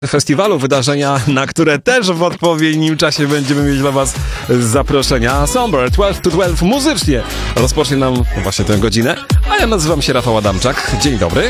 festiwalu, wydarzenia, na które też w odpowiednim czasie będziemy mieć dla Was zaproszenia. Somber 12 to 12 muzycznie rozpocznie nam właśnie tę godzinę, a ja nazywam się Rafał Adamczak. Dzień dobry.